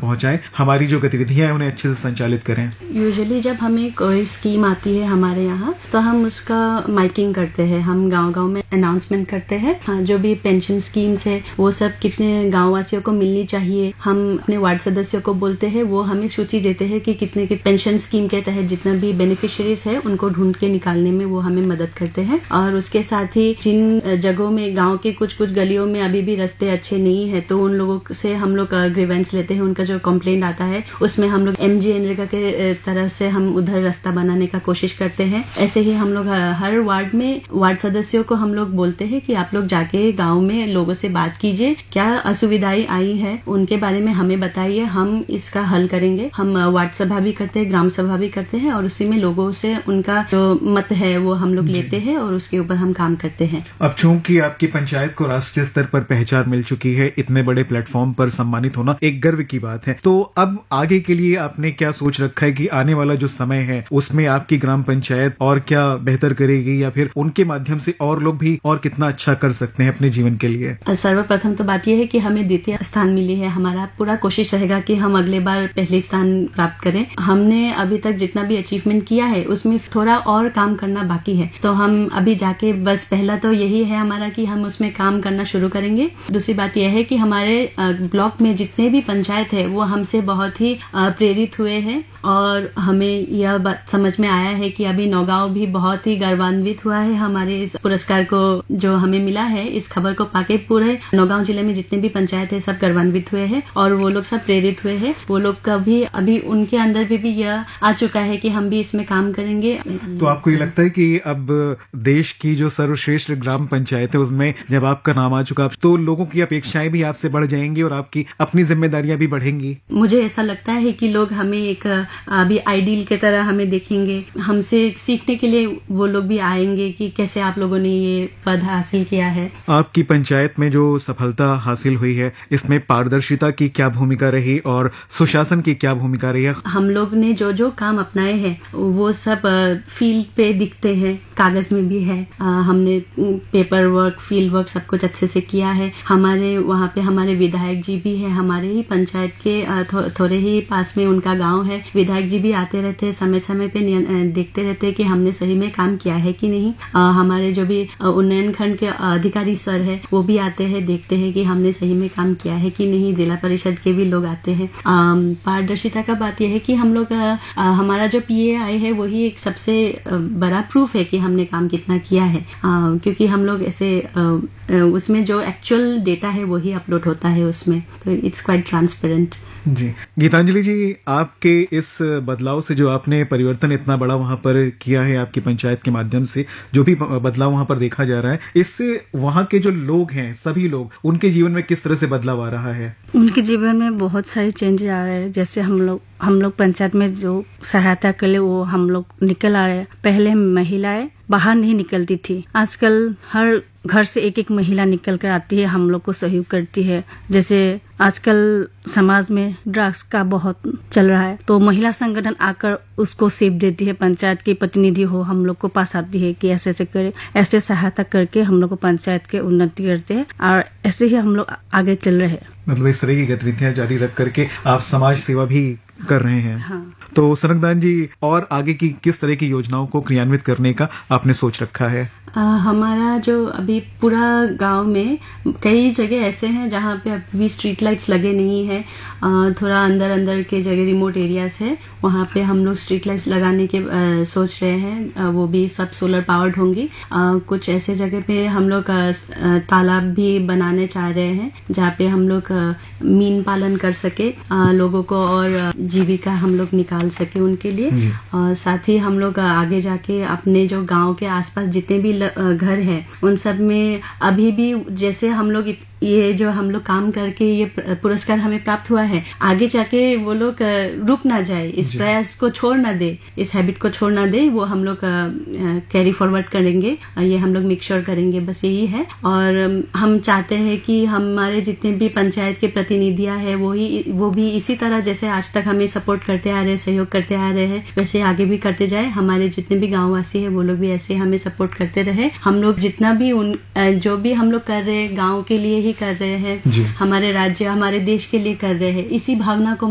पहुंचाएं, हमारी जो गतिविधियां हैं उन्हें अच्छे से संचालित करें? यूजुअली जब हमें कोई स्कीम आती है हमारे यहाँ तो हम उसका माइकिंग करते हैं, हम गांव-गांव में अनाउंसमेंट करते हैं। हाँ, जो भी पेंशन स्कीम्स है वो सब कितने गाँव वासियों को मिलनी चाहिए, हम अपने वार्ड सदस्यों को बोलते हैं, वो हमें सूची देते हैं कि कितने की पेंशन स्कीम के तहत जितना भी बेनिफिशियरीज है उनको ढूंढ के निकालने में वो हमें मदद करते हैं। और उसके साथ ही जिन जगहों में गाँव के कुछ गलियों में अभी भी रास्ते अच्छे नहीं है तो उन लोगों से हम लोग ग्रीवेंस लेते हैं, उनका जो कंप्लेंट आता है उसमें हम लोग MGNREGA के तरह से हम उधर रास्ता बनाने का कोशिश करते हैं। ऐसे ही हम लोग हर वार्ड में वार्ड सदस्यों को हम लोग बोलते हैं कि आप लोग जाके गांव में लोगों से बात कीजिए, क्या असुविधाएं आई है उनके बारे में हमें बताइए, हम इसका हल करेंगे। हम वार्ड सभा भी करते हैं, ग्राम सभा भी करते हैं और उसी में लोगों से उनका जो मत है वो हम लोग लेते हैं और उसके ऊपर हम काम करते हैं। अब चूंकि आपकी पंचायत को राष्ट्रीय स्तर पर पहचान मिल चुकी है, इतने बड़े प्लेटफॉर्म पर सम्मानित होना एक गर्व की बात है, तो अब आगे के लिए आपने क्या सोच रखा है कि आने वाला जो समय है उसमें आपकी ग्राम पंचायत और क्या बेहतर करेगी, या फिर उनके माध्यम से और लोग भी और कितना अच्छा कर सकते हैं अपने जीवन के लिए? सर्वप्रथम तो बात यह है कि हमें द्वितीय स्थान मिली है, हमारा पूरा कोशिश रहेगा कि हम अगले बार पहले स्थान प्राप्त करें। हमने अभी तक जितना भी अचीवमेंट किया है उसमें थोड़ा और काम करना बाकी है, तो हम अभी जाके बस पहला तो यही है हमारा कि हम उसमें काम करना शुरू करेंगे। दूसरी बात यह है कि हमारे ब्लॉक में जितने भी पंचायत है वो हमसे बहुत ही प्रेरित हुए हैं और हमें यह बात समझ में आया है कि अभी नौगांव भी बहुत ही गर्वान्वित हुआ है हमारे इस पुरस्कार को जो हमें मिला है। इस खबर को पाके पूरे नौगांव जिले में जितने भी पंचायत है सब गर्वान्वित हुए हैं और वो लोग सब प्रेरित हुए हैं। वो लोग का भी अभी उनके अंदर भी यह आ चुका है कि हम भी इसमें काम करेंगे। तो आपको ये लगता है कि अब देश की जो सर्वश्रेष्ठ ग्राम पंचायत है उसमें जब आपका नाम आ चुका तो लोगों की अपेक्षाएं भी आपसे बढ़ जाएंगी और आपकी अपनी जिम्मेदारियां भी बढ़ेंगी? मुझे ऐसा लगता है कि लोग हमें एक अभी आइडियल के तरह हमें देखेंगे, हमसे सीखने के लिए वो लोग भी आएंगे कि कैसे आप लोगों ने ये पद हासिल किया है। आपकी पंचायत में जो सफलता हासिल हुई है इसमें पारदर्शिता की क्या भूमिका रही और सुशासन की क्या भूमिका रही है? हम लोग ने जो काम अपनाए हैं वो सब फील्ड पे दिखते हैं, कागज में भी है। हमने पेपर वर्क, फील्ड वर्क सब कुछ अच्छे से किया है। हमारे वहाँ पे हमारे विधायक जी भी है, हमारे ही पंचायत के थोड़े ही पास में उनका गांव है। विधायक जी भी आते रहते हैं, समय समय पे देखते रहते हैं कि हमने सही में काम किया है कि नहीं। हमारे जो भी उन्नयन खंड के अधिकारी सर है वो भी आते हैं, देखते हैं कि हमने सही में काम किया है कि नहीं। जिला परिषद के भी लोग आते हैं। पारदर्शिता का बात यह है कि हम लोग हमारा जो PAI है वही एक सबसे बड़ा प्रूफ है कि हमने काम कितना किया है, क्योंकि हम लोग ऐसे उसमें जो एक्चुअल डेटा है वही अपलोड होता है उसमें, तो इट्स क्वाइट ट्रांसपेरेंट। जी गीतांजलि जी, आपके इस बदलाव से जो आपने परिवर्तन इतना बड़ा वहां पर किया है आपकी पंचायत के माध्यम से, जो भी बदलाव वहां पर देखा जा रहा है, इससे वहां के जो लोग हैं सभी लोग, उनके जीवन में किस तरह से बदलाव आ रहा है? उनके जीवन में बहुत सारे चेंज आ रहे हैं। जैसे हम लोग पंचायत में जो सहायता के लिए वो हम लोग निकल आ रहे हैं। पहले महिलाएं बाहर नहीं निकलती थी, आजकल हर घर से एक महिला निकल कर आती है, हम लोग को सहयोग करती है। जैसे आजकल समाज में ड्रग्स का बहुत चल रहा है तो महिला संगठन आकर उसको सेव देती है। पंचायत की प्रतिनिधि हो हम लोग को पास आती है कि ऐसे ऐसे करे, ऐसे सहायता करके हम लोग को पंचायत के उन्नति करते हैं और ऐसे ही हम लोग आगे चल रहे हैं। मतलब इस तरह की गतिविधियां जारी रख करके आप समाज सेवा भी कर रहे हैं। हाँ। तो सनकदान जी, और आगे की किस तरह की योजनाओं को क्रियान्वित करने का आपने सोच रखा है? हमारा जो अभी पूरा गांव में कई जगह ऐसे हैं जहाँ पे अभी स्ट्रीट लाइट्स लगे नहीं है। थोड़ा अंदर के जगह रिमोट एरियाज है, वहाँ पे हम लोग स्ट्रीट लाइट्स लगाने के सोच रहे हैं। वो भी सब सोलर पावर्ड होंगी। कुछ ऐसे जगह पे हम लोग तालाब भी बनाने चाह रहे हैं जहाँ पे हम लोग मीन पालन कर सके, लोगों को और जीविका हम लोग निकाल सके उनके लिए। साथ ही हम लोग आगे जाके अपने जो गांव के आसपास जितने भी घर है उन सब में अभी भी जैसे हम लोग ये जो हम लोग काम करके ये पुरस्कार हमें प्राप्त हुआ है, आगे जाके वो लोग रुक ना जाए, इस प्रयास को छोड़ ना दे, इस हैबिट को छोड़ ना दे, वो हम लोग कैरी फॉरवर्ड करेंगे, ये हम लोग मेक श्योर करेंगे, बस यही है। और हम चाहते हैं कि हमारे जितने भी पंचायत के प्रतिनिधियां हैं वो भी इसी तरह जैसे आज तक हमें सपोर्ट करते आ रहे हैं, सहयोग करते आ रहे हैं, वैसे आगे भी करते जाए। हमारे जितने भी गाँववासी है वो लोग भी ऐसे हमें सपोर्ट करते रहे। हम लोग जितना भी जो भी हम लोग कर रहे हैं गाँव के लिए ही कर रहे हैं, हमारे राज्य हमारे देश के लिए कर रहे हैं, इसी भावना को